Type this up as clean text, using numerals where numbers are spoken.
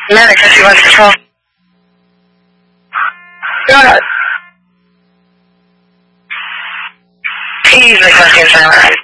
No, because he wants to talk. God. He's the fucking sunrise.